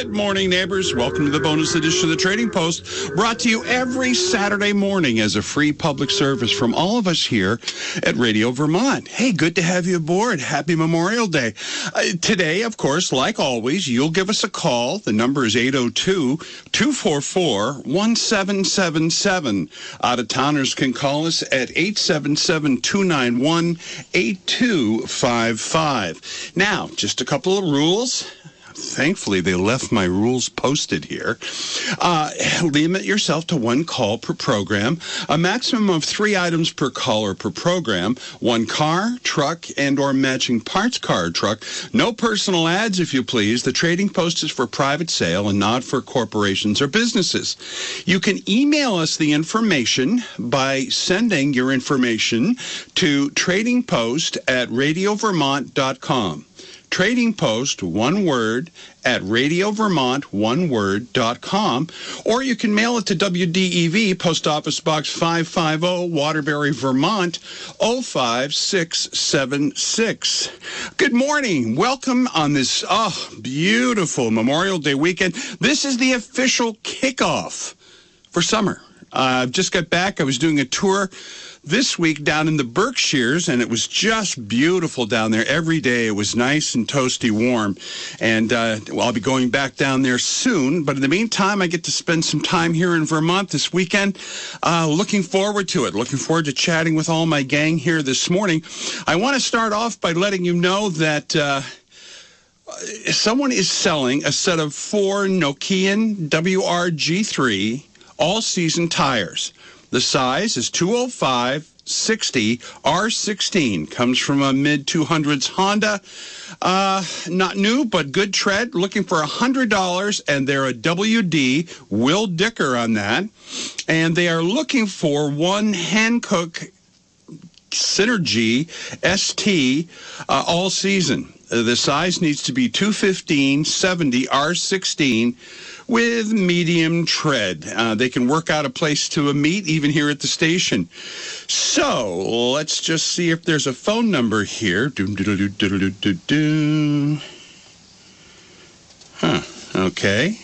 Good morning, neighbors. Welcome to the bonus edition of the Trading Post, brought to you every Saturday morning as a free public service from all of us here at Radio Vermont. Hey, good to have you aboard. Happy Memorial Day. Today, of course, like always, you'll give us a call. The number is 802-244-1777. Out-of-towners can call us at 877-291-8255. Now, just a couple of rules. Thankfully, they left my rules posted here. Limit yourself to one call per program, a maximum of 3 items per caller per program, 1 car, truck, and or matching parts car or truck. No personal ads, if you please. The Trading Post is for private sale and not for corporations or businesses. You can email us the information by sending your information to tradingpost@radiovermont.com. Trading Post, one word, at radiovermont.com, or you can mail it to WDEV, Post Office Box 550, Waterbury, Vermont, 05676. Good morning. Welcome on this beautiful Memorial Day weekend. This is the official kickoff for summer. I just got back. I was doing a tour this week down in the Berkshires, and it was just beautiful down there. Every day it was nice and toasty warm, and I'll be going back down there soon. But in the meantime, I get to spend some time here in Vermont this weekend. Looking forward to it. Looking forward to chatting with all my gang here this morning. I want to start off by letting you know that someone is selling a set of 4 Nokian WRG3 all-season tires. The size is 205/60 R16. Comes from a mid-200s Honda. Not new, but good tread. Looking for $100, and they're a WD, Will Dicker on that. And they are looking for 1 Hankook Synergy ST all season. The size needs to be 215/70 R16 with medium tread. They can work out a place to meet even here at the station. So let's just see if there's a phone number here. Okay.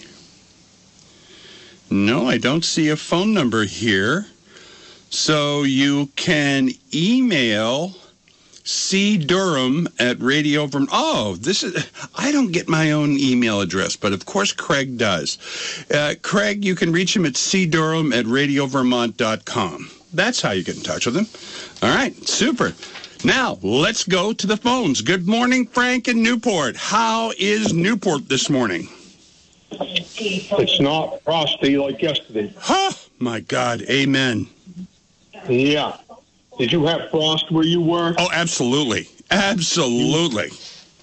No, I don't see a phone number here. So you can email C. Durham at Radio Vermont. Oh, I don't get my own email address, but of course Craig does. Craig, you can reach him at cdurham at radiovermont.com. That's how you get in touch with him. All right, super. Now, let's go to the phones. Good morning, Frank in Newport. How is Newport this morning? It's not frosty like yesterday. Oh, my God. Amen. Yeah. Did you have frost where you were? Oh, absolutely. Absolutely.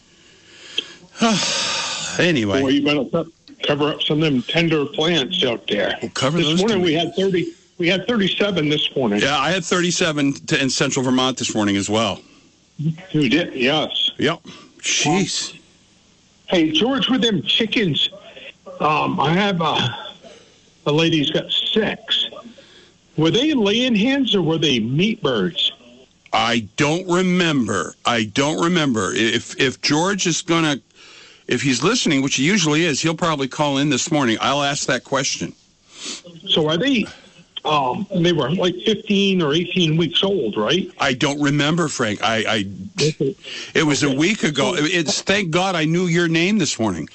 Anyway. Boy, you better cover up some of them tender plants out there. We'll cover this those morning we had 30. We had 37 this morning. Yeah, I had 37 in central Vermont this morning as well. You did? Yes. Yep. Jeez. Hey, George, with them chickens, I have a lady's got 6. Were they laying hens or were they meat birds? I don't remember. If George is if he's listening, which he usually is, he'll probably call in this morning. I'll ask that question. So are they, they were like 15 or 18 weeks old, right? I don't remember, Frank. It was a week ago. Thank God I knew your name this morning.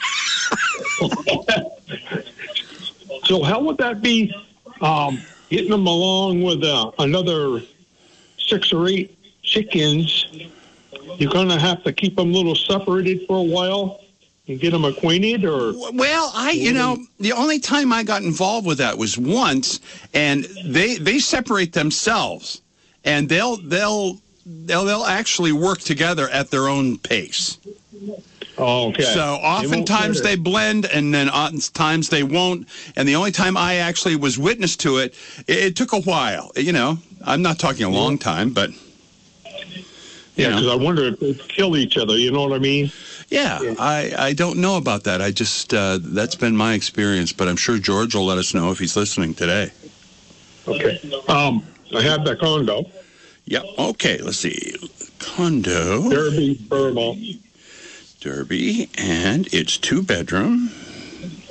So how would that be, getting them along with another 6 or 8 chickens? You're going to have to keep them a little separated for a while and get them acquainted, or? Well, the only time I got involved with that was once, and they separate themselves, and they'll actually work together at their own pace. Oh, okay. So oftentimes they blend, and then oftentimes they won't. And the only time I actually was witness to it, it took a while. I'm not talking a long time, but yeah, because I wonder if they kill each other. You know what I mean? Yeah, I don't know about that. I just that's been my experience, but I'm sure George will let us know if he's listening today. Okay. I have the condo. Yep. Okay. Let's see. Condo. Derby, Vermont. Derby, and it's 2-bedroom.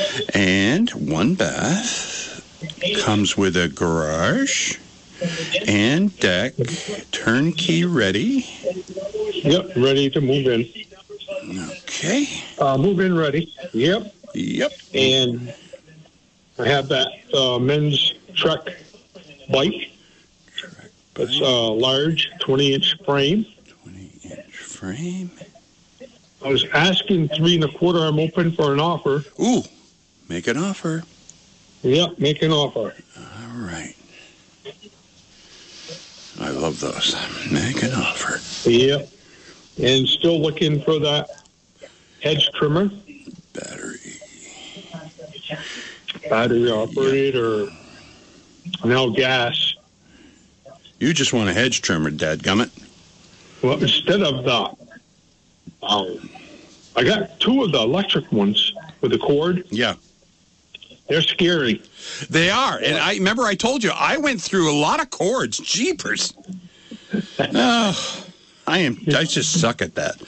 And one bath. Comes with a garage and deck. Turnkey ready. Yep, ready to move in. Okay. Move in ready. Yep. Yep. And I have that men's Trek bike. It's a large 20-inch frame. 20-inch frame. I was asking 3 1/4. I'm open for an offer. Ooh, make an offer. Yep, make an offer. All right. I love those. Make an offer. Yep. And still looking for that hedge trimmer. Battery operated or now gas. You just want a hedge trimmer, dadgummit. Well, instead of the, I got 2 of the electric ones with the cord. Yeah. They're scary. They are. And I remember I told you, I went through a lot of cords. Jeepers. Oh, I just suck at that.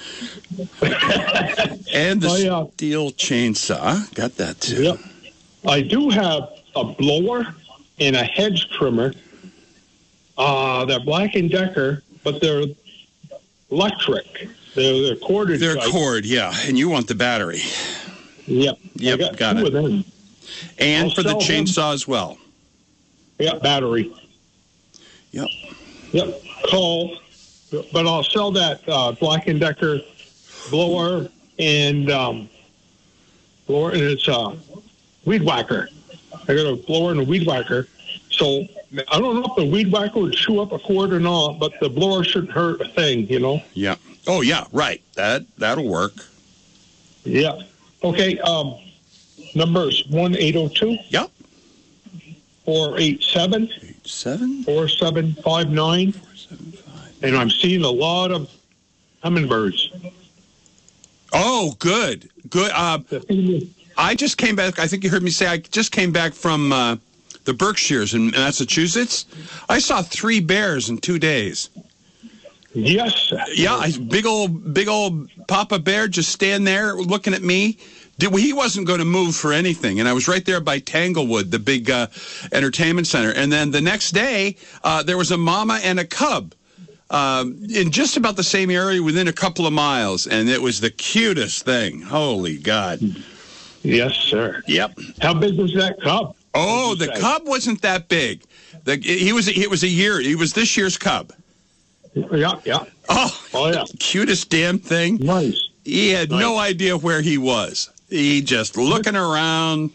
And the steel chainsaw. Got that too. Yep. I do have a blower and a hedge trimmer. They're Black & Decker, but they're electric. They're corded. They're cord, yeah. And you want the battery. Yep. Yep, got 2 it. of them. And I'll for the chainsaw them. as well. Yep, battery. Yep. Yep, call. But I'll sell that Black & Decker blower and it's a weed whacker. I got a blower and a weed whacker. So I don't know if the weed whacker would chew up a cord or not, but the blower shouldn't hurt a thing, you know? Yeah. Oh, yeah, right. That'll work. Yeah. Okay, numbers 1-802. Yep. 487. 4759. And I'm seeing a lot of hummingbirds. Oh, good. Good. I just came back. I think you heard me say I just came back from the Berkshires in Massachusetts. I saw 3 bears in 2 days. Yes. Yeah, big old Papa Bear just stand there looking at me. He wasn't going to move for anything, and I was right there by Tanglewood, the big entertainment center. And then the next day, there was a mama and a cub in just about the same area within a couple of miles, and it was the cutest thing. Holy God. Yes, sir. Yep. How big was that cub? Oh, the cub wasn't that big. It was a year. He was this year's cub. Yeah. Oh yeah. Cutest damn thing. Nice. He had no idea where he was. He just looking around.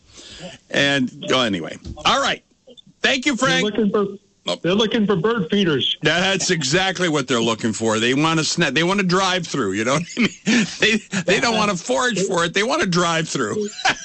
And anyway. All right. Thank you, Frank. They're looking for bird feeders. That's exactly what they're looking for. They want to snap. They want to drive through. You know what I mean? They don't want to forage for it. They want to drive through.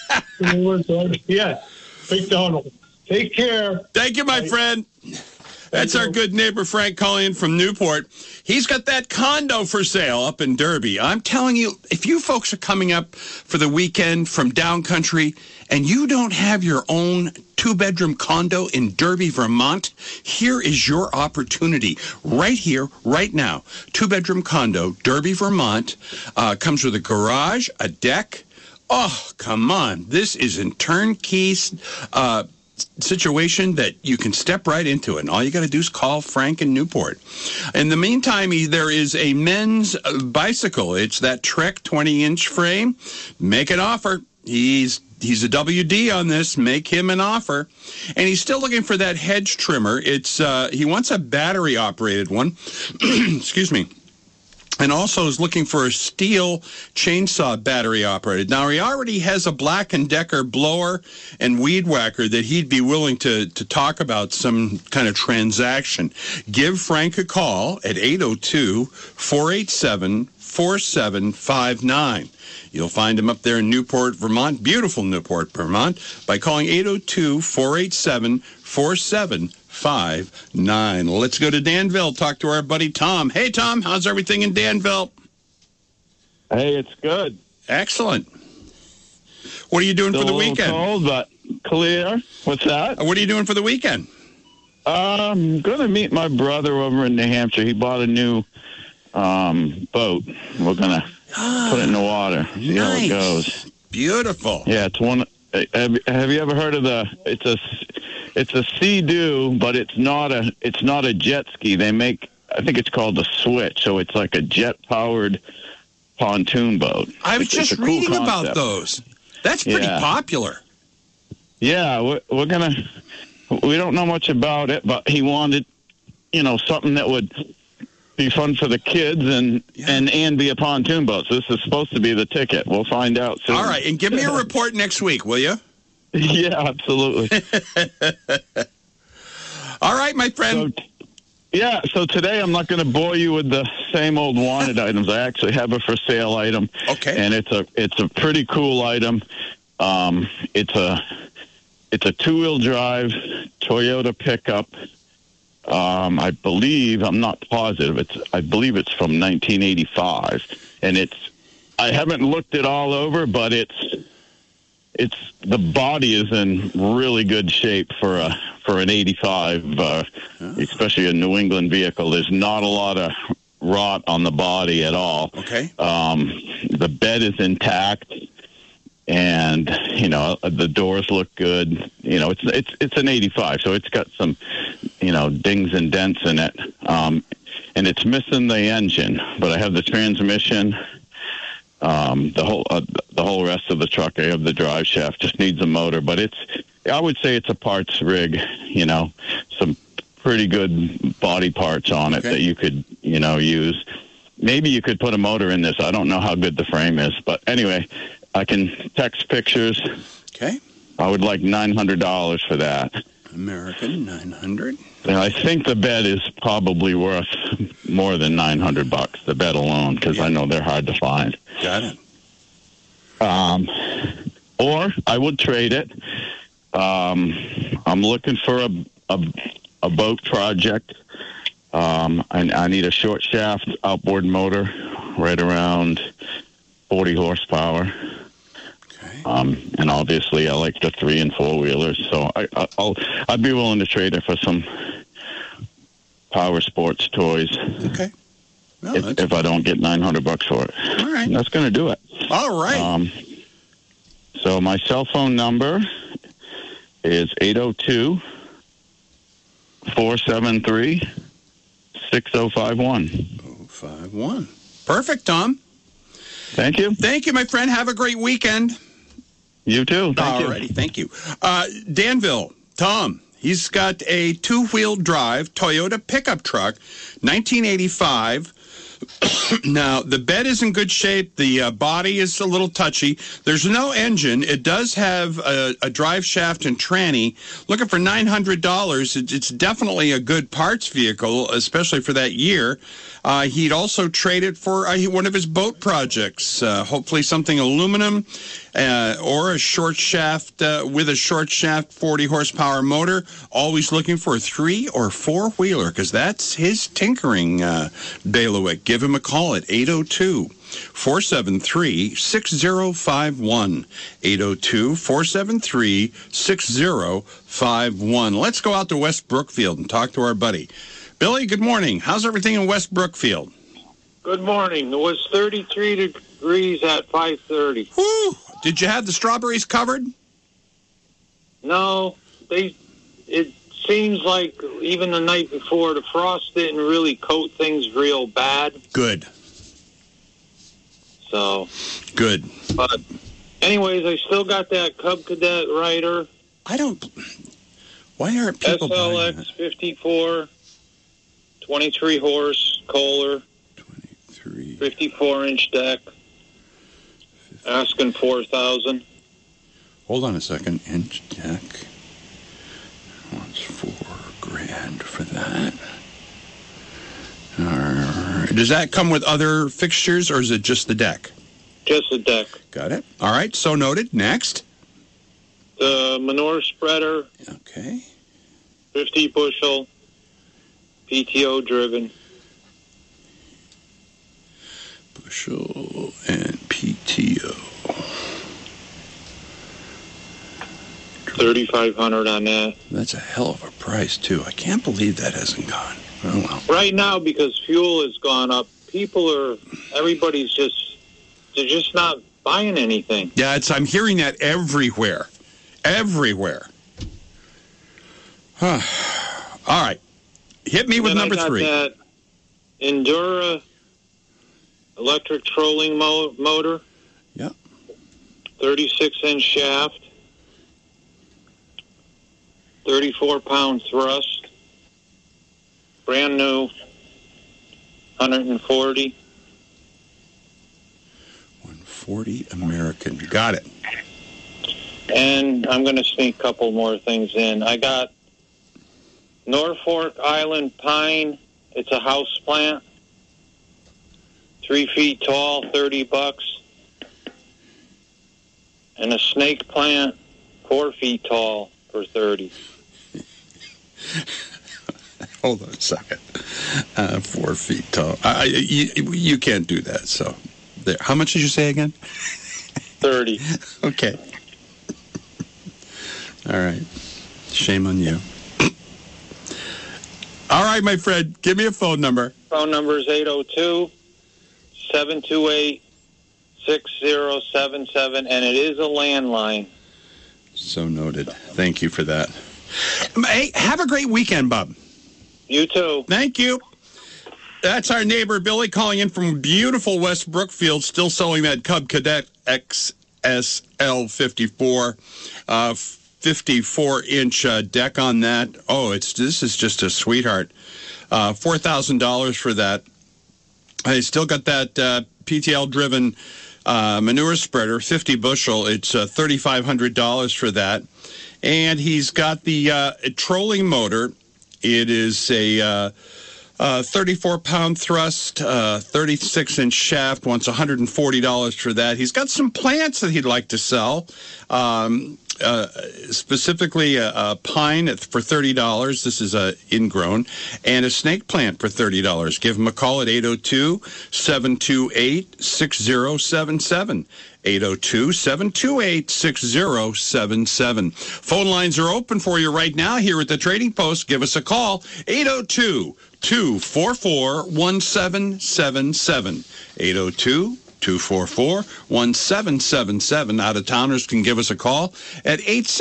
Yeah. Big Donald. Take care. Thank you, my friend. That's our good neighbor, Frank, calling in from Newport. He's got that condo for sale up in Derby. I'm telling you, if you folks are coming up for the weekend from down country and you don't have your own 2-bedroom condo in Derby, Vermont, here is your opportunity right here, right now. 2-bedroom condo, Derby, Vermont, comes with a garage, a deck. Oh, come on. This is in turnkey situation that you can step right into it. And all you got to do is call Frank in Newport. In the meantime, there is a men's bicycle. It's that Trek 20-inch frame. Make an offer. He's a WD on this. Make him an offer. And he's still looking for that hedge trimmer. He wants a battery-operated one. Excuse me. And also is looking for a steel chainsaw battery operated. Now, he already has a Black & Decker blower and weed whacker that he'd be willing to talk about some kind of transaction. Give Frank a call at 802-487-4759. You'll find him up there in Newport, Vermont, beautiful Newport, Vermont, by calling 802-487-4759. Let's go to Danville, talk to our buddy Tom. Hey, Tom, how's everything in Danville? Hey, it's good. Excellent. What are you doing for the weekend? Cold, but clear. What's that? What are you doing for the weekend? I'm going to meet my brother over in New Hampshire. He bought a new boat. We're going to put it in the water, see how it goes. Beautiful. Yeah, it's one. Have you ever heard of it's a Sea-Doo, but it's not a jet ski. They make, I think it's called the Switch, so it's like a jet-powered pontoon boat. I was just reading about those. That's pretty popular. Yeah, we don't know much about it, but he wanted, something that would be fun for the kids and be a pontoon boat. So this is supposed to be the ticket. We'll find out soon. All right, and give me a report next week, will you? Yeah, absolutely. All right, my friend. So today I'm not going to bore you with the same old wanted items. I actually have a for sale item. Okay. And it's a pretty cool item. It's a two-wheel drive Toyota pickup. I believe, I'm not positive, I believe it's from 1985, and I haven't looked it all over, but the body is in really good shape for an 85, especially a New England vehicle. There's not a lot of rot on the body at all. Okay. The bed is intact. And the doors look good. It's an 85, so it's got some dings and dents in it, and it's missing the engine, but I have the transmission, the whole rest of the truck. I have the drive shaft, just needs a motor, but I would say it's a parts rig. Some pretty good body parts on it that you could use. Maybe you could put a motor in this. I don't know how good the frame is, but anyway, I can text pictures. Okay. I would like $900 for that. American, 900. And I think the bed is probably worth more than $900, the bed alone, because I know they're hard to find. Got it. Or I would trade it. I'm looking for a boat project. I need a short shaft outboard motor, right around 40 horsepower. And obviously, I like the 3- and 4-wheelers, so I'd be willing to trade it for some power sports toys. Okay. Well, if I don't get $900 for it. All right. And that's going to do it. All right. So my cell phone number is 802-473-6051. 051. Perfect, Tom. Thank you. Thank you, my friend. Have a great weekend. You too. Thank you. Alrighty, thank you. Danville, Tom, he's got a 2-wheel drive Toyota pickup truck, 1985. Now, the bed is in good shape. The body is a little touchy. There's no engine. It does have a drive shaft and tranny. Looking for $900. It's definitely a good parts vehicle, especially for that year. He'd also trade it for one of his boat projects, hopefully something aluminum or a short shaft with a short shaft 40 horsepower motor. Always looking for a 3- or 4-wheeler because that's his tinkering bailiwick. Give him a call at 802-473-6051. 802-473-6051. Let's go out to West Brookfield and talk to our buddy. Billy, good morning. How's everything in West Brookfield? Good morning. It was 33 degrees at 5:30. Whew. Did you have the strawberries covered? No, it seems like even the night before, the frost didn't really coat things real bad. Good. So. Good. But anyways, I still got that Cub Cadet rider. Why aren't people buying that? SLX 54. 23 horse Kohler, 54-inch deck, asking $4,000. Hold on a second. Inch deck. Wants $4,000 for that. Does that come with other fixtures, or is it just the deck? Just the deck. Got it. All right. So noted. Next. The manure spreader. Okay. 50 bushel. PTO driven. Bushel and PTO. 3,500 on that. That's a hell of a price too. I can't believe that hasn't gone. Oh well. Right now, because fuel has gone up, everybody's they're just not buying anything. Yeah, I'm hearing that everywhere. Everywhere. Huh. All right. Hit me with Then number I got 3. That Endura electric trolling motor. Yeah. 36-inch shaft. 34-pound thrust. Brand new. 140. 140 American. Got it. And I'm going to sneak a couple more things in. I got Norfolk Island pine. It's a house plant. 3 feet tall, $30. And a snake plant, 4 feet tall, for $30. Hold on a second. 4 feet tall. You can't do that. So, there. How much did you say again? 30. Okay. All right. Shame on you. All right, my friend. Give me a phone number. Phone number is 802-728-6077, and it is a landline. So noted. Thank you for that. Hey, have a great weekend, Bob. You too. Thank you. That's our neighbor, Billy, calling in from beautiful West Brookfield, still selling that Cub Cadet XSL 54, 54-inch deck on that. Oh, this is just a sweetheart. $4,000 for that. I still got that PTL-driven manure spreader, 50 bushel. It's $3,500 for that. And he's got the trolling motor. It is a 34-pound thrust, 36-inch shaft. Wants $140 for that. He's got some plants that he'd like to sell, specifically a pine for $30. This is ingrown, and a snake plant for $30. Give him a call at 802-728-6077. 802-728-6077. Phone lines are open for you right now here at the Trading Post. Give us a call, 802-244-1777. 802-244-1777. Out-of-towners can give us a call at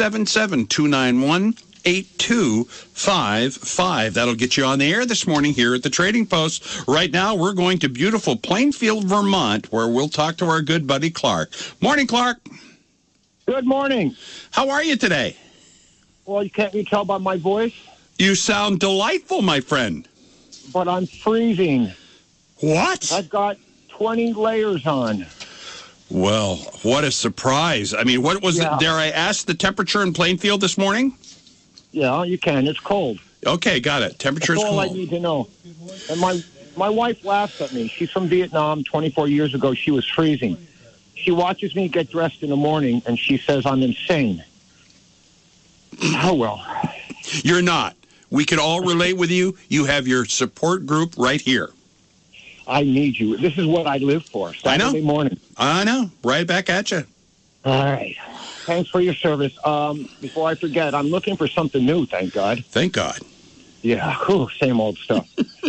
877-291-8255. That'll get you on the air this morning here at the Trading Post. Right now, we're going to beautiful Plainfield, Vermont, where we'll talk to our good buddy Clark. Morning, Clark. Good morning. How are you today? Well, can't you tell by my voice? You sound delightful, my friend. But I'm freezing. What? I've got 20 layers on. Well, what a surprise. I mean, what was it? Dare I ask the temperature in Plainfield this morning? Yeah, you can. It's cold. Okay, got it. Temperature's That's all cold. I need to know. And my wife laughs at me. She's from Vietnam. 24 years ago, she was freezing. She watches me get dressed in the morning, and she says I'm insane. Oh, well. You're not. We can all relate with you. You have your support group right here. I need you. This is what I live for. Saturday morning. I know. Right back at you. All right. Thanks for your service. Before I forget, I'm looking for something new, thank God. Thank God. Yeah, same old stuff.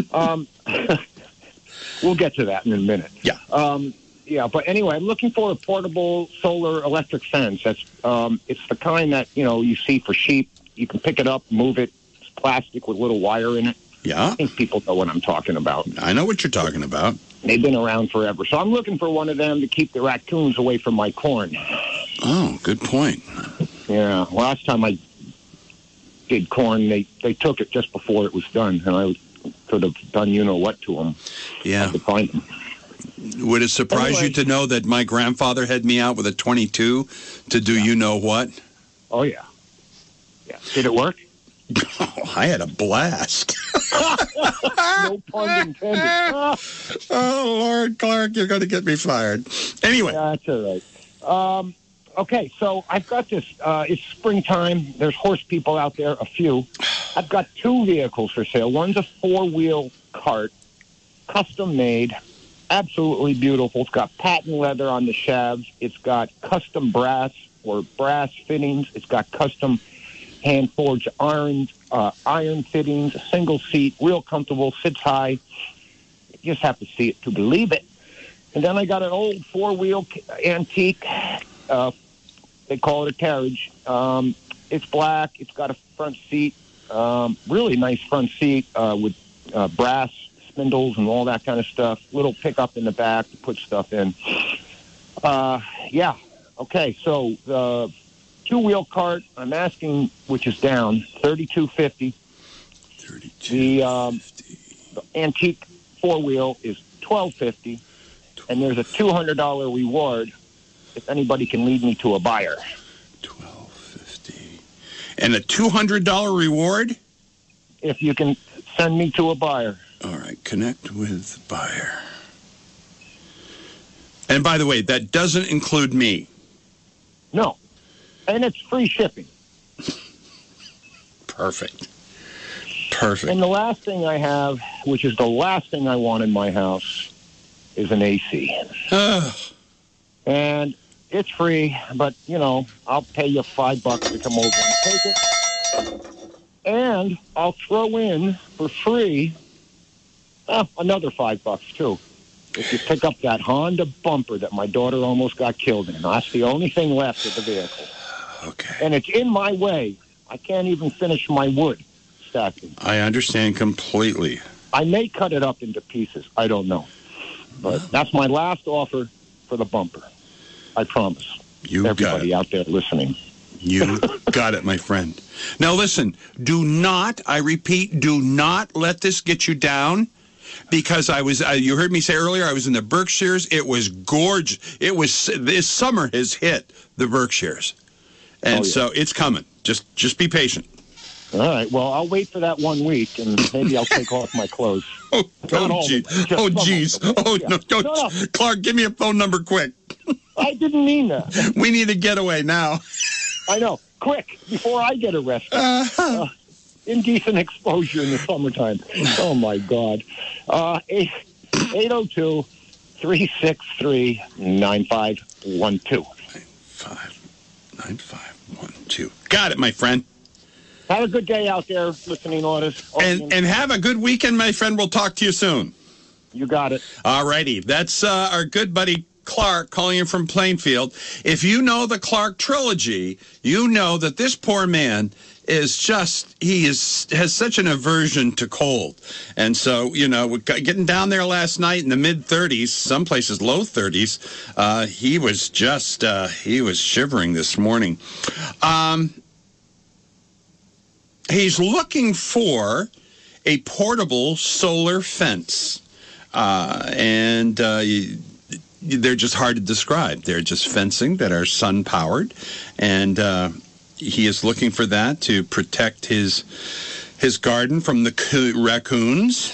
We'll get to that in a minute. Yeah. But anyway, I'm looking for a portable solar electric fence. That's it's the kind that, you see for sheep. You can pick it up, move it. It's plastic with a little wire in it. Yeah. I think people know what I'm talking about. I know what you're talking about. They've been around forever. So I'm looking for one of them to keep the raccoons away from my corn. Oh, good point. Yeah. Last time I did corn, they took it just before it was done, and I could have done you-know-what to them. Yeah. I could find them. Would it surprise you to know that my grandfather had me out with a 22 to do you-know-what? Oh, yeah. Yeah. Did it work? Oh, I had a blast. No pun intended. Oh, Lord, Clark, you're going to get me fired. Anyway. That's all right. Okay, so I've got this. It's springtime. There's horse people out there, a few. I've got 2 vehicles for sale. One's a 4-wheel cart, custom made, absolutely beautiful. It's got patent leather on the shafts. It's got custom brass fittings. It's got custom hand-forged iron fittings, a single seat, real comfortable, sits high. You just have to see it to believe it. And then I got an old 4-wheel antique. They call it a carriage. It's black. It's got a front seat, really nice front seat with brass spindles and all that kind of stuff. Little pickup in the back to put stuff in. Yeah. Okay. So the 2-wheel cart, I'm asking, which is down, $32.50. The antique 4-wheel is $12.50, and there's a $200 reward if anybody can lead me to a buyer. $12.50, and a $200 reward if you can send me to a buyer. All right, connect with buyer. And by the way, that doesn't include me. No, and it's free shipping. Perfect. And the last thing I have, which is the last thing I want in my house, is an AC. And it's free, but, I'll pay you $5 to come over and take it. And I'll throw in for free another $5 too. If you pick up that Honda bumper that my daughter almost got killed in. That's the only thing left of the vehicle. Okay. And it's in my way. I can't even finish my wood stacking. I understand completely. I may cut it up into pieces. I don't know. But that's my last offer for the bumper. I promise. Everybody out there listening. You got it, my friend. Now listen, I repeat, do not let this get you down. Because you heard me say earlier, I was in the Berkshires. It was gorgeous. This summer has hit the Berkshires. And so it's coming. Just be patient. All right. Well, I'll wait for that 1 week, and maybe I'll take off my clothes. Geez. No. Clark, give me a phone number quick. I didn't mean that. We need a getaway now. I know. Quick, before I get arrested. Indecent exposure in the summertime. Oh, my God. 802-363-9512. 9512. Got it, my friend. Have a good day out there, listening audience. And have a good weekend, my friend. We'll talk to you soon. You got it. All righty. That's our good buddy Clark calling in from Plainfield. If you know the Clark trilogy, you know that this poor man is has such an aversion to cold. And so, getting down there last night in the mid-30s, some places low 30s, he was shivering this morning. He's looking for a portable solar fence. And they're just hard to describe. They're just fencing that are sun-powered. And he is looking for that to protect his garden from the raccoons.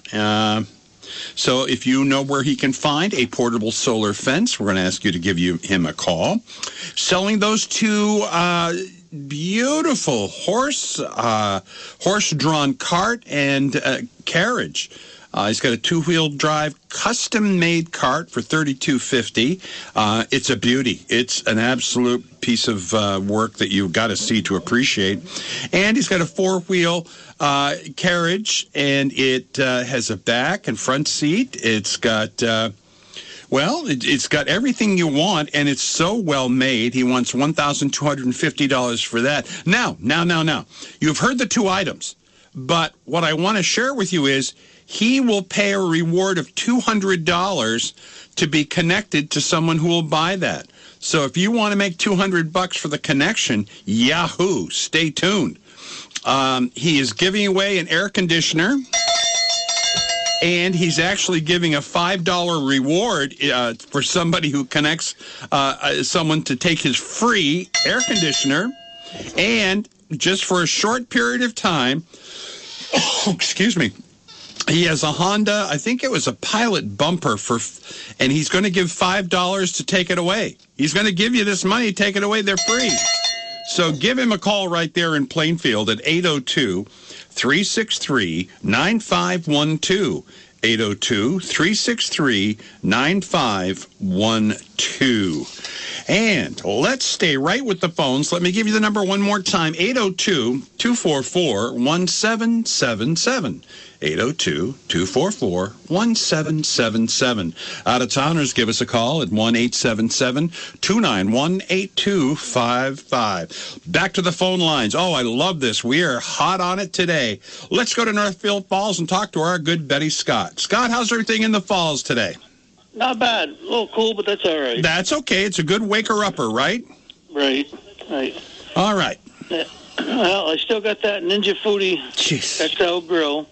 So if you know where he can find a portable solar fence, we're going to ask you to give him a call. Selling those two beautiful horse-drawn cart and carriage. He's got a 2-wheel drive, custom-made cart for $32.50. It's a beauty. It's an absolute piece of work that you've got to see to appreciate. And he's got a 4-wheel carriage, and it has a back and front seat. It's got... it's got everything you want, and it's so well made. He wants $1,250 for that. Now. You've heard the two items, but what I want to share with you is he will pay a reward of $200 to be connected to someone who will buy that. So if you want to make $200 for the connection, yahoo! Stay tuned. He is giving away an air conditioner. And he's actually giving a $5 reward for somebody who connects someone to take his free air conditioner. And just for a short period of time, excuse me, he has a Honda, I think it was a Pilot bumper, and he's going to give $5 to take it away. He's going to give you this money, take it away, they're free. So give him a call right there in Plainfield at 802-363-9512. 802-363-9512. And let's stay right with the phones. Let me give you the number one more time. 802-244-1777. 802-244-1777. Out-of-towners, give us a call at 1-877-291-8255. Back to the phone lines. Oh, I love this. We are hot on it today. Let's go to Northfield Falls and talk to our good Betty Scott. Scott, how's everything in the falls today? Not bad. A little cool, but that's all right. That's okay. It's a good waker-upper, right? Right. All right. Well, I still got that Ninja Foodie XL grill.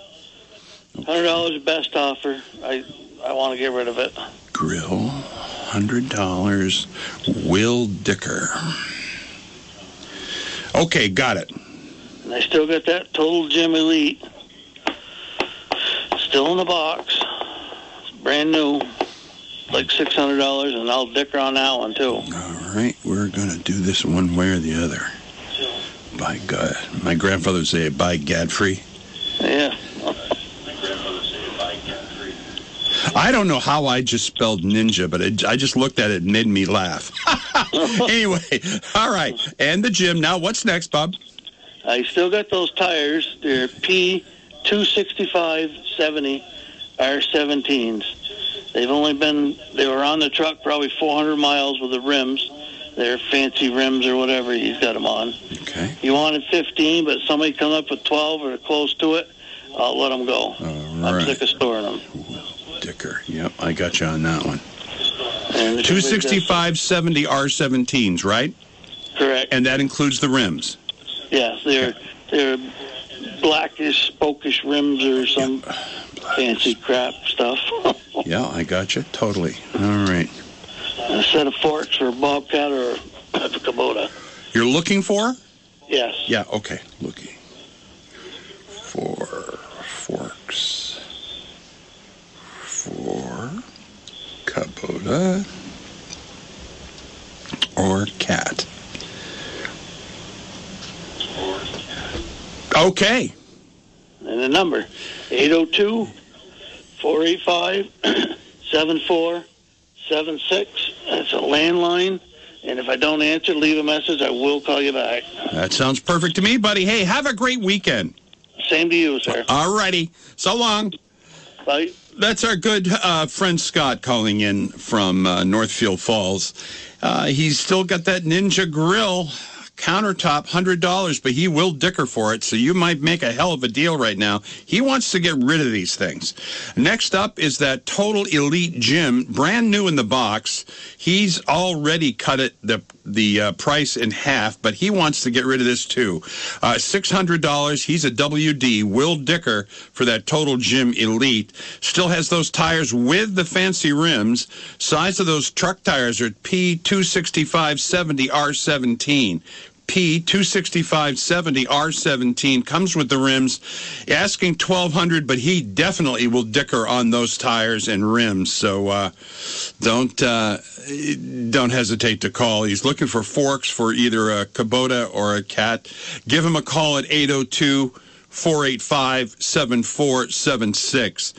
$100 best offer. I want to get rid of it. Grill, $100. Will Dicker. Okay, got it. And I still got that Total Gym Elite. Still in the box. It's brand new. Like $600, and I'll dicker on that one, too. All right, we're going to do this one way or the other. By God. My grandfather would say, by Gadfrey. Yeah. I don't know how I just spelled ninja, but I just looked at it and made me laugh. Anyway, all right. And the gym. Now, what's next, Bob? I still got those tires. They're P265/70 R17s. They were on the truck probably 400 miles with the rims. They're fancy rims or whatever he's got them on. Okay. He wanted 15, but somebody come up with 12 or close to it, I'll let them go. I'm sick of storing them. Dicker. Yep, I got you on that one. 265/70 R17s, right? Correct. And that includes the rims. Yes, they're blackish, spokish rims or some fancy crap stuff. Yeah, I got you. Totally. All right. A set of forks for a Bobcat or a Kubota. You're looking for? Yes. Yeah, okay. Looking for forks for Kubota or cat. Okay. And the number, 802-485-7476. That's a landline. And if I don't answer, leave a message. I will call you back. That sounds perfect to me, buddy. Hey, have a great weekend. Same to you, sir. All righty. So long. Bye. That's our good friend Scott calling in from Northfield Falls. He's still got that Ninja Grill countertop, $100, but he will dicker for it, so you might make a hell of a deal right now. He wants to get rid of these things. Next up is that Total Elite Gym, brand new in the box. He's already cut it the price in half, but he wants to get rid of this too. $600. He's a WD, Will Dicker, for that Total Gym Elite. Still has those tires with the fancy rims. Size of those truck tires are P265/70 R17. P265/70 R17 comes with the rims. Asking $1,200, but he definitely will dicker on those tires and rims. So don't hesitate to call. He's looking for forks for either a Kubota or a Cat. Give him a call at 802-485-7476.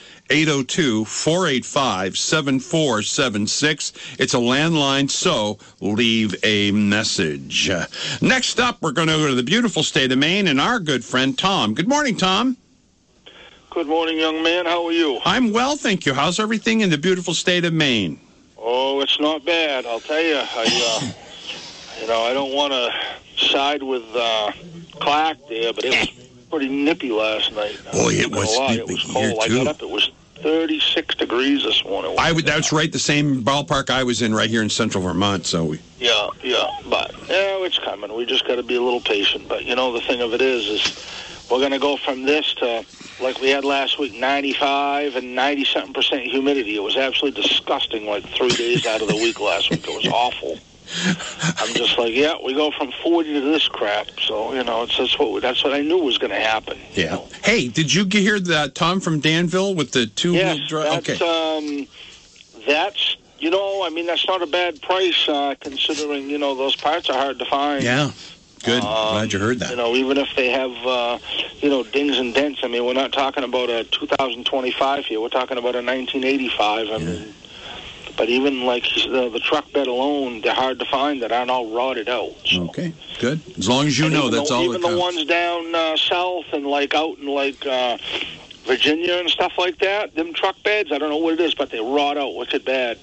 802-485-7476. It's a landline, so leave a message. Next up, we're going to go to the beautiful state of Maine and our good friend Tom. Good morning, Tom. Good morning, young man. How are you? I'm well, thank you. How's everything in the beautiful state of Maine? Oh, it's not bad. I'll tell you. I don't want to side with Clark there, but it was pretty nippy last night. Boy, it was nippy. It was cold. I got up. It was 36 degrees this morning. That's right. The same ballpark I was in right here in central Vermont. So Yeah. But it's coming. We just got to be a little patient. But the thing of it is we're going to go from this to like we had last week, 95 and 90-something% humidity. It was absolutely disgusting. Like 3 days out of the week last week, it was awful. I'm just like, we go from 40 to this crap. So, that's what I knew was going to happen. Yeah. Hey, did you hear that Tom from Danville with the two-wheel drive? That's, that's not a bad price considering, those parts are hard to find. Yeah. Good. Glad you heard that. Even if they have, dings and dents. I mean, we're not talking about a 2025 here. We're talking about a 1985. I mean, but even like the truck bed alone, they're hard to find that aren't all rotted out. So. Okay, good. As long as you know, that's all. Even the ones down south and like out in like Virginia and stuff like that, them truck beds, I don't know what it is, but they rot out wicked bad.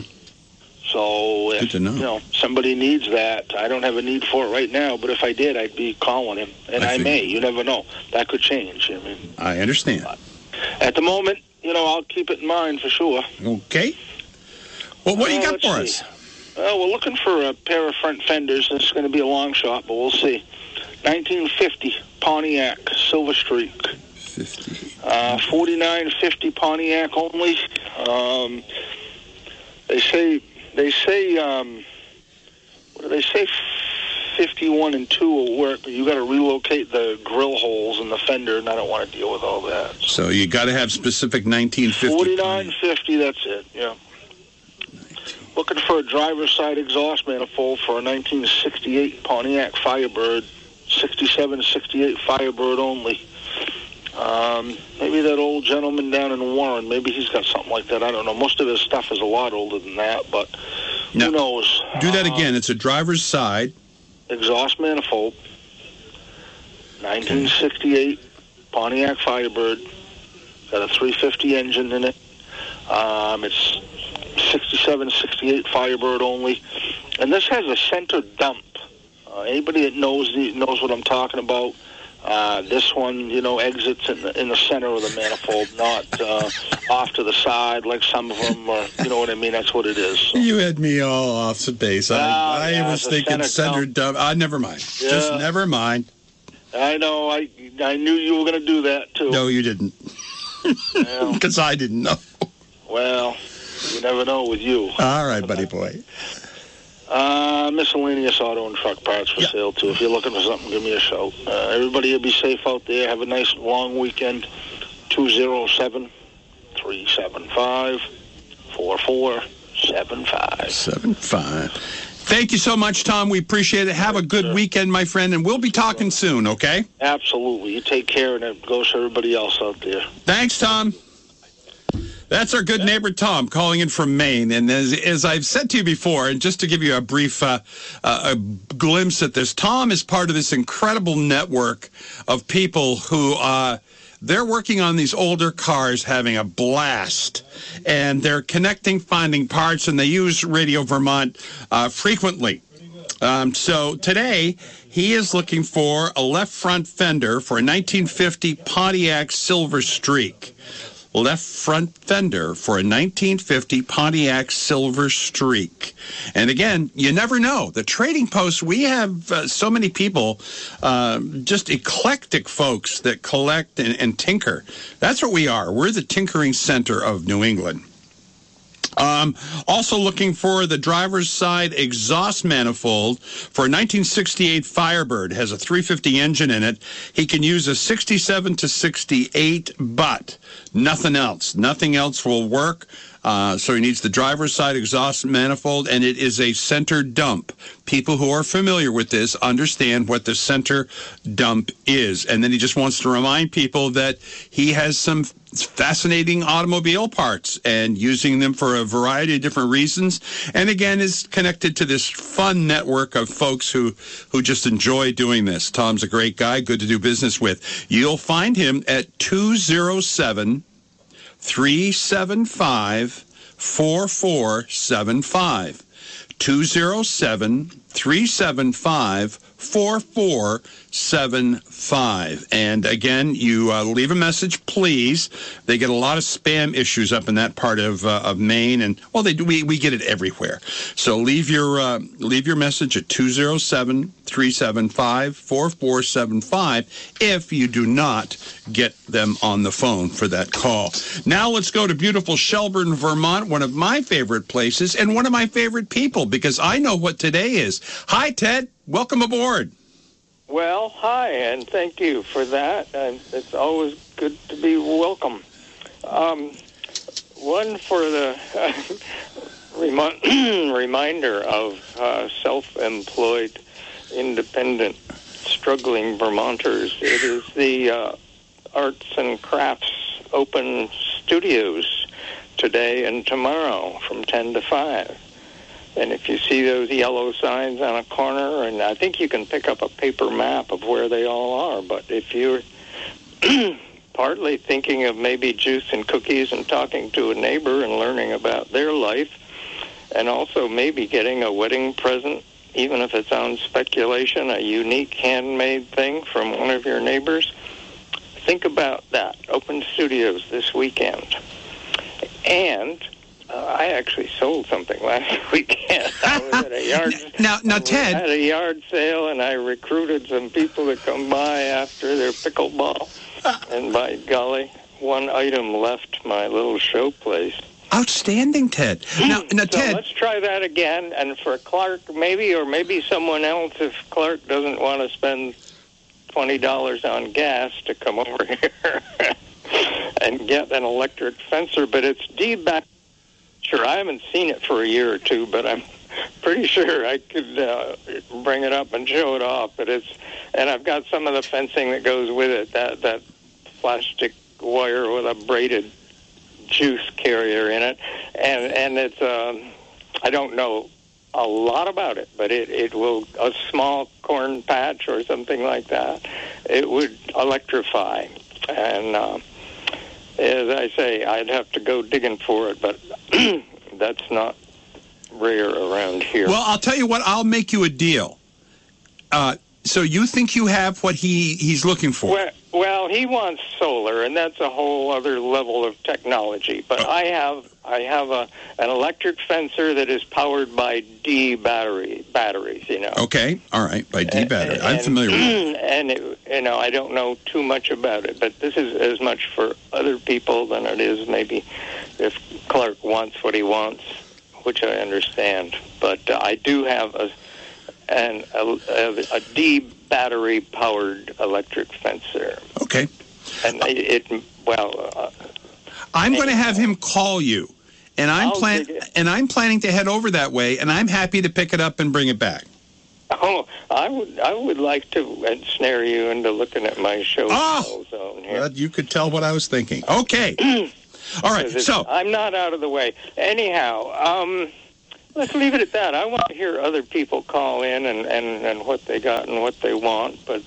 So if, Good to know. Somebody needs that, I don't have a need for it right now, but if I did, I'd be calling him. And I may. You never know. That could change. I understand. At the moment, I'll keep it in mind for sure. Okay. Well, what do you got for us? Well, we're looking for a pair of front fenders. This is going to be a long shot, but we'll see. 1950 Pontiac Silver Streak. 4950 Pontiac only. They say what do they say? 51 and 2 will work, but you got to relocate the grill holes in the fender, and I don't want to deal with all that. So you got to have specific 1950. 4950, that's it. Yeah. Looking for a driver's side exhaust manifold for a 1968 Pontiac Firebird, 67, 68 Firebird only. Maybe that old gentleman down in Warren, maybe he's got something like that. I don't know. Most of his stuff is a lot older than that, but who knows? Do that again. It's a driver's side exhaust manifold, 1968 Pontiac Firebird. Got a 350 engine in it. It's 67, 68 Firebird only. And this has a center dump. Anybody that knows what I'm talking about. This one, exits in the center of the manifold, not off to the side like some of them, or you know what I mean? That's what it is. So. You had me all off the base. I was thinking center dump. Never mind. Yeah. Just never mind. I know. I knew you were going to do that, too. No, you didn't. Because I didn't know. Well, you never know with you. All right, buddy boy. Miscellaneous auto and truck parts for sale, too. If you're looking for something, give me a shout. Everybody will be safe out there. Have a nice long weekend. 207-375-4475. Thank you so much, Tom. We appreciate it. Have a good weekend, my friend, and we'll be talking soon, okay? Absolutely. You take care, and it goes to everybody else out there. Thanks, Tom. That's our good neighbor, Tom, calling in from Maine. And as I've said to you before, and just to give you a brief a glimpse at this, Tom is part of this incredible network of people who they're working on these older cars, having a blast. And they're connecting, finding parts, and they use Radio Vermont frequently. So today, he is looking for a left front fender for a 1950 Pontiac Silver Streak. Left front fender for a 1950 Pontiac Silver Streak. And again, you never know. The Trading Post, we have so many people, just eclectic folks that collect and tinker. That's what we are. We're the tinkering center of New England. Also looking for the driver's side exhaust manifold for a 1968 Firebird. Has a 350 engine in it. He can use a 67 to 68, but nothing else. Nothing else will work. So he needs the driver's side exhaust manifold, and it is a center dump. People who are familiar with this understand what the center dump is. And then he just wants to remind people that he has some fascinating automobile parts and using them for a variety of different reasons. And again, is connected to this fun network of folks who just enjoy doing this. Tom's a great guy, good to do business with. You'll find him at 207-375-4475. 207-375-4475. And again, you leave a message, please. They get a lot of spam issues up in that part of Maine, and well, they do. We get it everywhere. So leave your message at 207-375-4475 if you do not get them on the phone for that call. Now let's go to beautiful Shelburne, Vermont, one of my favorite places and one of my favorite people, because I know what today is. Hi, Ted. Welcome aboard. Well, hi, and thank you for that. And it's always good to be welcome. One for the reminder of self-employed, independent, struggling Vermonters. It is the Arts and Crafts Open Studios today and tomorrow from 10 to 5. And if you see those yellow signs on a corner, and I think you can pick up a paper map of where they all are, but if you're partly thinking of maybe juice and cookies and talking to a neighbor and learning about their life, and also maybe getting a wedding present, even if it's on speculation, a unique handmade thing from one of your neighbors. Think about that. Open studios this weekend. And I actually sold something last weekend. I was at a yard now, Ted, at a yard sale, and I recruited some people to come by after their pickleball. And by golly, one item left my little show place. Outstanding, Ted. Now, So Ted, let's try that again. And for Clark, maybe, or maybe someone else, if Clark doesn't want to spend $20 on gas to come over here and get an electric fencer, but it's D-back. Sure, I haven't seen it for a year or two, but I'm pretty sure I could bring it up and show it off. And I've got some of the fencing that goes with it, that plastic wire with a braided juice carrier in it, and it's I don't know a lot about it, but it will, a small corn patch or something like that, it would electrify. And as I say, I'd have to go digging for it, but that's not rare around here. well, I'll tell you what, I'll make you a deal. So you think you have what he's looking for? Well, he wants solar, and that's a whole other level of technology. But I have an electric fencer that is powered by D batteries. You know. Okay, all right, by D battery. I'm familiar with it. And I don't know too much about it, but this is as much for other people than it is maybe if Clark wants what he wants, which I understand. But I do have a D battery powered electric fencer. Okay. And I'm going to have him call you, and I'm planning to head over that way, and I'm happy to pick it up and bring it back. Oh, I would like to ensnare you into looking at my show zone here. Well, you could tell what I was thinking. Okay. All right. So I'm not out of the way. Anyhow, let's leave it at that. I want to hear other people call in and what they got and what they want, but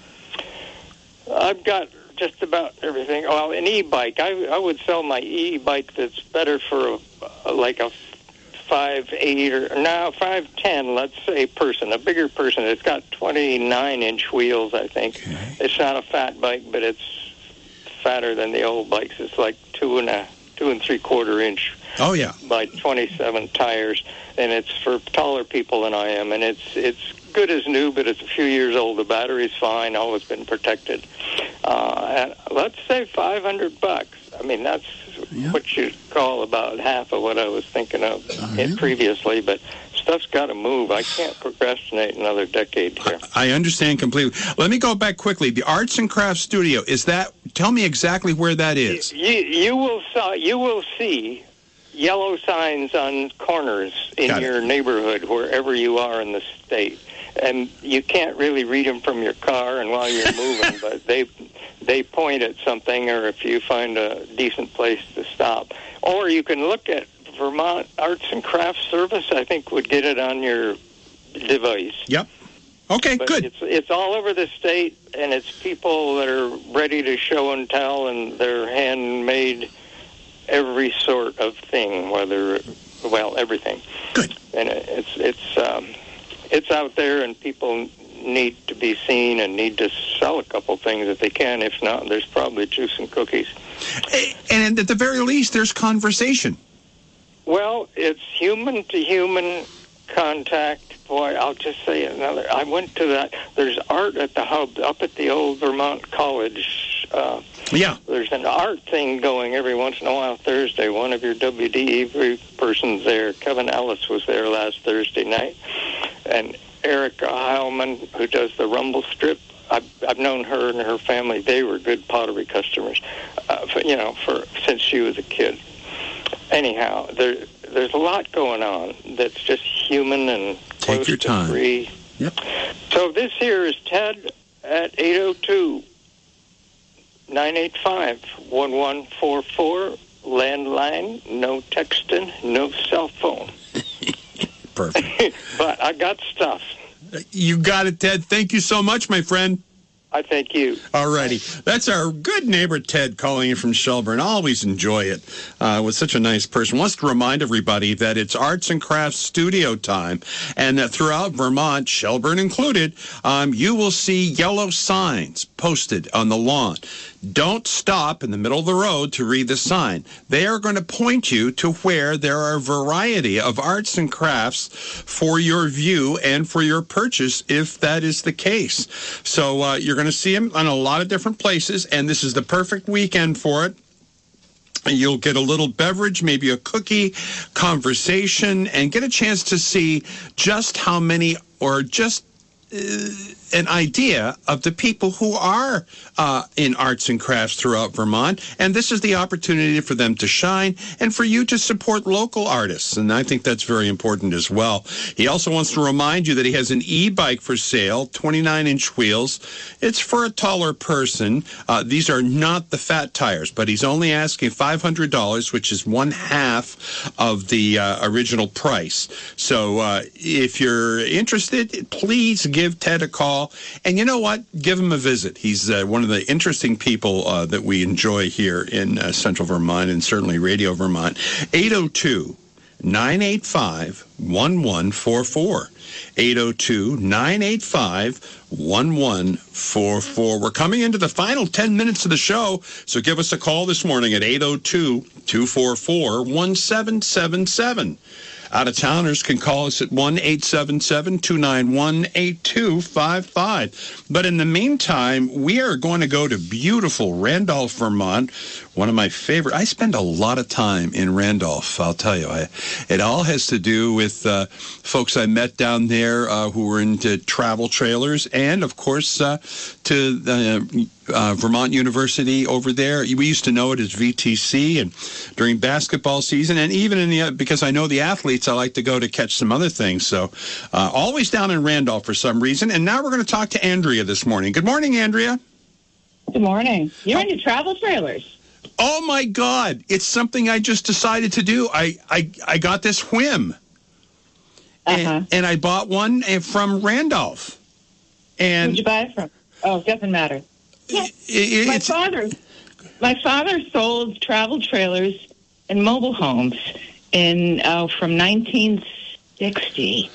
I've got just about everything. Well, an e-bike. I would sell my e-bike that's better for like a 5'8" or now 5'10", let's say, person, a bigger person. It's got 29-inch wheels, I think. Okay. It's not a fat bike, but it's fatter than the old bikes. It's like 2 3/4 inch. Oh yeah. By 27 tires, and it's for taller people than I am, and it's good as new, but it's a few years old. The battery's fine, always been protected. And let's say $500. I mean, that's what you call about half of what I was thinking of previously, but stuff's got to move. I can't procrastinate another decade here. I understand completely. Let me go back quickly. The Arts and Crafts Studio, tell me exactly where that is. You will see yellow signs on corners in your neighborhood, wherever you are in the state. And you can't really read them from your car and while you're moving, but they point at something, or if you find a decent place to stop. Or you can look at Vermont Arts and Crafts Service, I think, would get it on your device. Yep. Okay, but good. It's all over the state, and it's people that are ready to show and tell, and they're handmade every sort of thing, everything. Good. And it's out there, and people need to be seen and need to sell a couple things if they can. If not, there's probably juice and cookies. And at the very least, there's conversation. Well, it's human-to-human contact. Boy, I'll just say another. I went to that. There's art at the Hub up at the old Vermont College. There's an art thing going every once in a while Thursday. One of your WDEV persons there, Kevin Ellis, was there last Thursday night. And Erica Heilman, who does the Rumble Strip, I've known her and her family. They were good pottery customers, since she was a kid. Anyhow, there's a lot going on that's just human and take your time. Free. Yep. So this here is Ted at 802-985-1144. Landline, no texting, no cell phone. Perfect. But I got stuff. You got it, Ted. Thank you so much, my friend. I thank you. All righty. That's our good neighbor Ted calling in from Shelburne. Always enjoy it. Was such a nice person. Wants to remind everybody that it's arts and crafts studio time, and that throughout Vermont, Shelburne included, you will see yellow signs posted on the lawn. Don't stop in the middle of the road to read the sign. They are going to point you to where there are a variety of arts and crafts for your view and for your purchase, if that is the case. So you're going to see them on a lot of different places, and this is the perfect weekend for it. You'll get a little beverage, maybe a cookie, conversation, and get a chance to see just how many, or just an idea of the people who are in arts and crafts throughout Vermont. And this is the opportunity for them to shine and for you to support local artists. And I think that's very important as well. He also wants to remind you that he has an e-bike for sale, 29-inch wheels. It's for a taller person. These are not the fat tires, but he's only asking $500, which is one half of the original price. So if you're interested, please give Ted a call. And you know what? Give him a visit. He's one of the interesting people that we enjoy here in Central Vermont and certainly Radio Vermont. 802-985-1144. 802-985-1144. We're coming into the final 10 minutes of the show, so give us a call this morning at 802-244-1777. Out-of-towners can call us at 1-877-291-8255. But in the meantime, we are going to go to beautiful Randolph, Vermont. One of my favorite. I spend a lot of time in Randolph, I'll tell you. It all has to do with folks I met down there who were into travel trailers, and, of course, to Vermont University over there. We used to know it as VTC, and during basketball season, and even in because I know the athletes, I like to go to catch some other things. So always down in Randolph for some reason. And now we're going to talk to Andrea this morning. Good morning, Andrea. Good morning. You're into travel trailers. Oh, my God. It's something I just decided to do. I got this whim. And I bought one from Randolph. And who'd you buy it from? Oh, it doesn't matter. Yeah. My father sold travel trailers and mobile homes from 1960,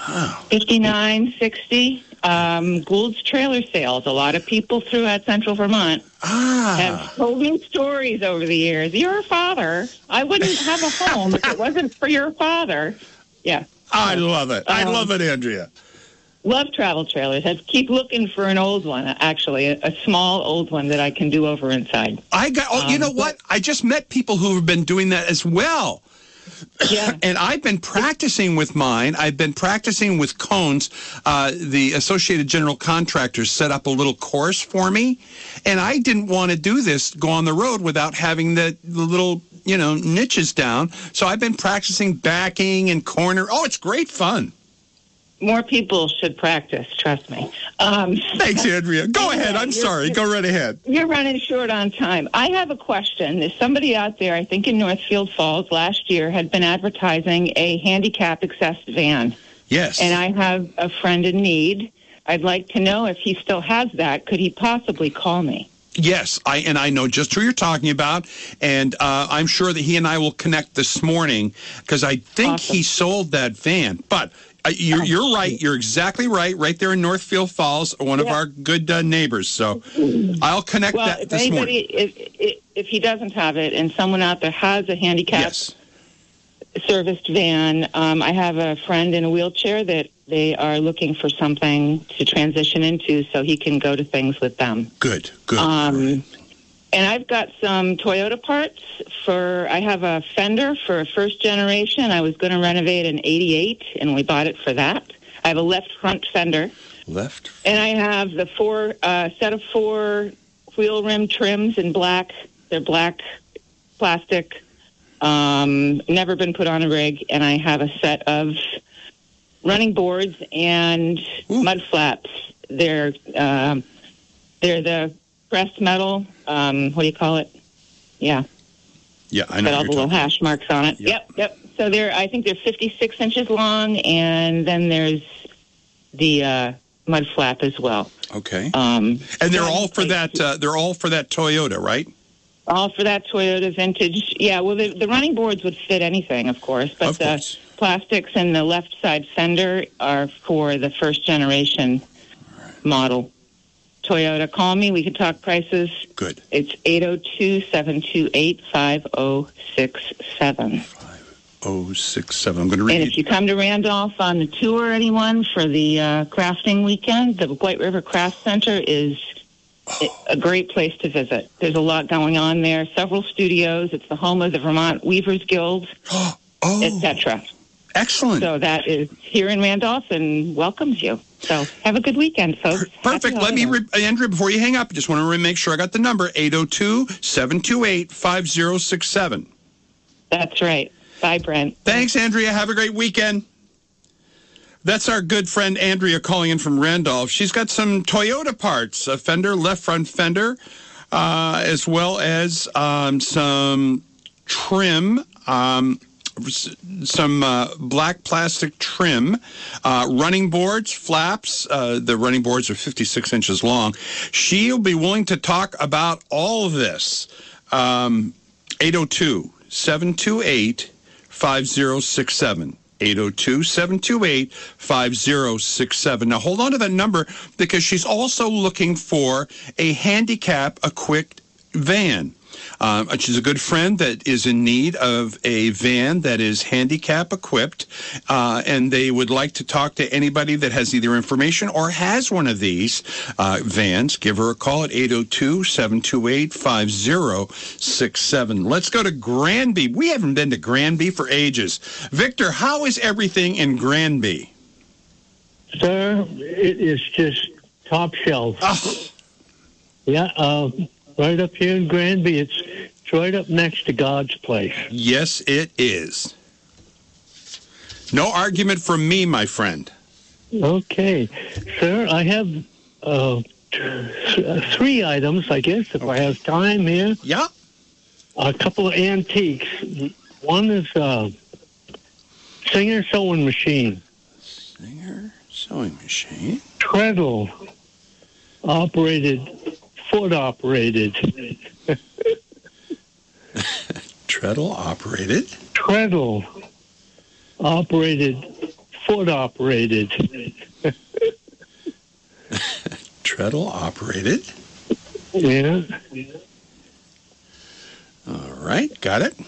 59, 60. Gould's Trailer Sales. A lot of people throughout Central Vermont have told me stories over the years. Your father, I wouldn't have a home if it wasn't for your father. Yeah. I love it. I love it, Andrea. Love travel trailers. I keep looking for an old one, actually, a small old one that I can do over inside. You know what? I just met people who have been doing that as well. Yeah. And I've been practicing with mine. I've been practicing with Cones. The Associated General Contractors set up a little course for me. And I didn't want to do this, go on the road without having the little, niches down. So I've been practicing backing and corner. Oh, it's great fun. More people should practice, trust me. Thanks, Andrea. Go ahead. I'm sorry. Go right ahead. You're running short on time. I have a question. There's somebody out there, I think in Northfield Falls last year, had been advertising a handicap-accessed van. Yes. And I have a friend in need. I'd like to know if he still has that. Could he possibly call me? Yes, I know just who you're talking about, and I'm sure that he and I will connect this morning because I think he sold that van. But you're right. You're exactly right. Right there in Northfield Falls, one of our good neighbors. So I'll connect that this morning. If he doesn't have it and someone out there has a handicapped serviced van, I have a friend in a wheelchair that they are looking for something to transition into so he can go to things with them. Good. And I've got some Toyota parts I have a Fender for a first generation. I was going to renovate an 88, and we bought it for that. I have a left front fender. And I have the set of 4 wheel rim trims in black. They're black plastic, never been put on a rig. And I have a set of running boards and mud flaps. They're the pressed metal. What do you call it? Yeah. Yeah, I know. Got all the little hash marks on it. Yep. So I think they're 56 inches long, and then there's the mud flap as well. Okay. And they're all for that. They're all for that Toyota, right? All for that Toyota vintage. Yeah. Well, the running boards would fit anything, of course, but the plastics and the left side fender are for the first generation model Toyota. Call me. We can talk prices. Good. It's 802-728-5067. 5067. I'm going to read. And if you come to Randolph on the tour, anyone, for the crafting weekend, the White River Craft Center is a great place to visit. There's a lot going on there. Several studios. It's the home of the Vermont Weavers Guild, etc. Excellent. So that is here in Randolph and welcomes you. So have a good weekend, folks. Perfect. Let me, Andrea, before you hang up, I just want to make sure I got the number, 802-728-5067. That's right. Bye, Brent. Thanks, Andrea. Have a great weekend. That's our good friend Andrea calling in from Randolph. She's got some Toyota parts, a fender, left front fender, as well as some trim, some black plastic trim, running boards, flaps. The running boards are 56 inches long. She'll be willing to talk about all of this. 802-728-5067. 802-728-5067. Now, hold on to that number because she's also looking for a handicap-equipped van. She's a good friend that is in need of a van that is handicap-equipped, and they would like to talk to anybody that has either information or has one of these vans. Give her a call at 802-728-5067. Let's go to Granby. We haven't been to Granby for ages. Victor, how is everything in Granby? Sir, it is just top shelf. Oh. Yeah, right up here in Granby. It's right up next to God's place. Yes, it is. No argument from me, my friend. Okay. Sir, I have 3 items, I guess, if I have time here. Yeah. A couple of antiques. One is a Singer sewing machine. Singer sewing machine. Treadle operated. Foot operated. Treadle operated. Treadle operated. Foot operated. Treadle operated. Yeah. All right, got it.